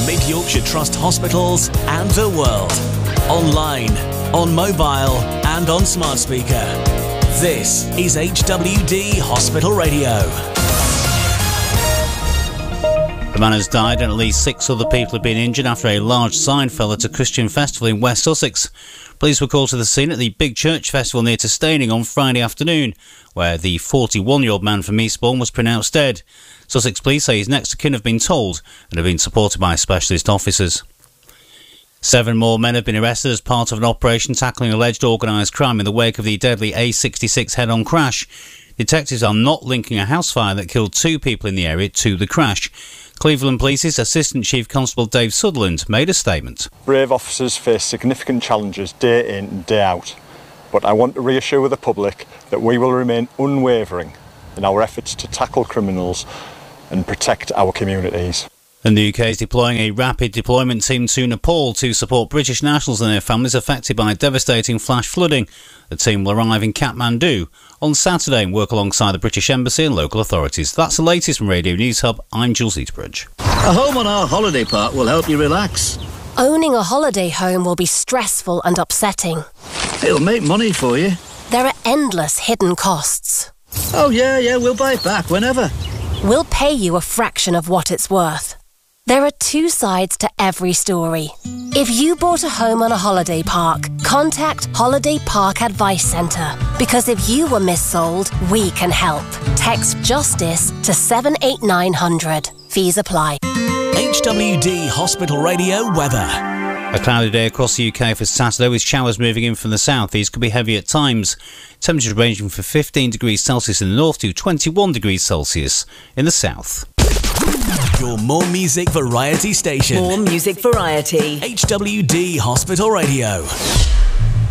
Mid Yorkshire Trust hospitals and the world. Online, on mobile and on smart speaker. This is HWD Hospital Radio. A man has died and at least 6 other people have been injured after a large sign fell at a Christian festival in West Sussex. Police were called to the scene at the Big Church Festival near to Staining on Friday afternoon, where the 41-year-old man from Eastbourne was pronounced dead. Sussex police say his next of kin have been told and have been supported by specialist officers. 7 more men have been arrested as part of an operation tackling alleged organised crime in the wake of the deadly A66 head-on crash. Detectives are not linking a house fire that killed 2 people in the area to the crash. Cleveland Police's Assistant Chief Constable Dave Sutherland made a statement. Brave officers face significant challenges day in and day out, but I want to reassure the public that we will remain unwavering in our efforts to tackle criminals and protect our communities. And the UK is deploying a rapid deployment team to Nepal to support British nationals and their families affected by devastating flash flooding. The team will arrive in Kathmandu on Saturday and work alongside the British Embassy and local authorities. That's the latest from Radio News Hub. I'm Jules Eaterbridge. A home on our holiday park will help you relax. Owning a holiday home will be stressful and upsetting. It'll make money for you. There are endless hidden costs. Oh yeah, we'll buy it back whenever. We'll pay you a fraction of what it's worth. There are 2 sides to every story. If you bought a home on a holiday park, contact Holiday Park Advice Centre, because if you were missold, we can help. Text JUSTICE to 78900. Fees apply. HWD Hospital Radio weather. A cloudy day across the UK for Saturday with showers moving in from the south. These could be heavy at times. Temperatures ranging from 15 degrees Celsius in the north to 21 degrees Celsius in the south. Your more music variety station. More music variety. HWD Hospital Radio.